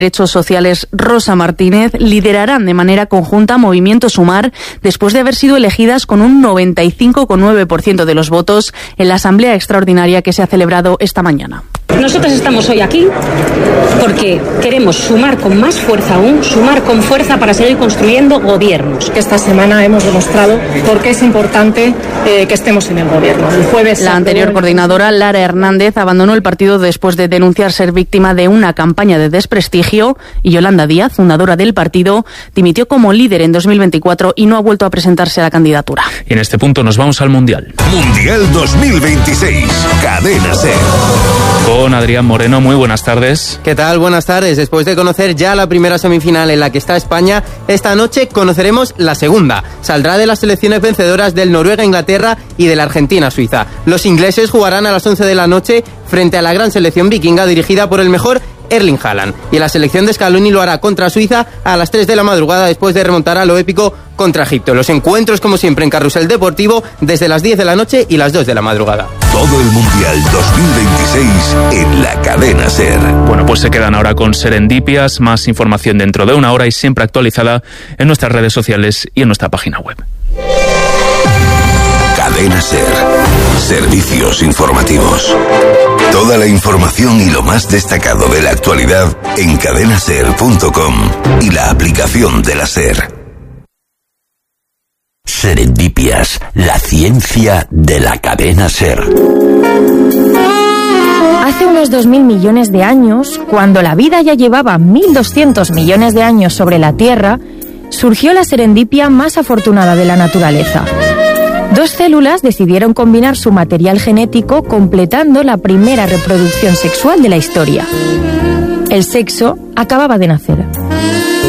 Derechos Sociales Rosa Martínez liderarán de manera conjunta Movimiento Sumar después de haber sido elegidas con un 95,9% de los votos en la asamblea extraordinaria que se ha celebrado esta mañana. Nosotros estamos hoy aquí porque queremos sumar con más fuerza aún, sumar con fuerza para seguir construyendo gobiernos. Esta semana hemos demostrado por qué es importante que estemos en el gobierno. El jueves la anterior coordinadora, Lara Hernández, abandonó el partido después de denunciar ser víctima de una campaña de desprestigio, y Yolanda Díaz, fundadora del partido, dimitió como líder en 2024 y no ha vuelto a presentarse a la candidatura. Y en este punto nos vamos al Mundial. Mundial 2026, Cadena SER. Con Adrián Moreno, muy buenas tardes. ¿Qué tal? Buenas tardes. Después de conocer ya la primera semifinal en la que está España, esta noche conoceremos la segunda. Saldrá de las selecciones vencedoras del Noruega-Inglaterra y de la Argentina-Suiza. Los ingleses jugarán a las 11 de la noche frente a la gran selección vikinga dirigida por el mejor Erling Haaland. Y la selección de Scaloni lo hará contra Suiza a las 3 de la madrugada después de remontar a lo épico contra Egipto. Los encuentros, como siempre, en Carrusel Deportivo desde las 10 de la noche y las 2 de la madrugada. Todo el Mundial 2026 en la Cadena SER. Bueno, pues se quedan ahora con Serendipias. Más información dentro de una hora y siempre actualizada en nuestras redes sociales y en nuestra página web. Cadena SER. Servicios informativos. Toda la información y lo más destacado de la actualidad en cadenaser.com y la aplicación de la SER. Serendipias, la ciencia de la cadena SER. Hace unos 2.000 millones de años, cuando la vida ya llevaba 1.200 millones de años sobre la Tierra, surgió la serendipia más afortunada de la naturaleza. Dos células decidieron combinar su material genético, completando la primera reproducción sexual de la historia. El sexo acababa de nacer.